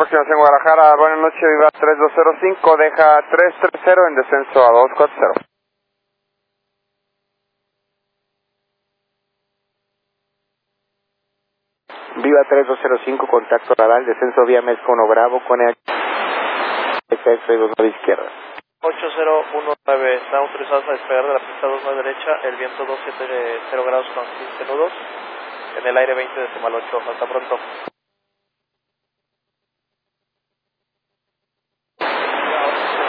aproximación Guadalajara, buenas noches, Viva 3205, deja 330 en descenso a 240. Viva 3205, contacto radar, descenso vía Mezco 1 Bravo, con el descenso y 29 izquierda. 8019, está autorizado a despegar de la pista 29 derecha, el viento 270 grados con 15 nudos, en el aire 20 decimal 8, hasta pronto.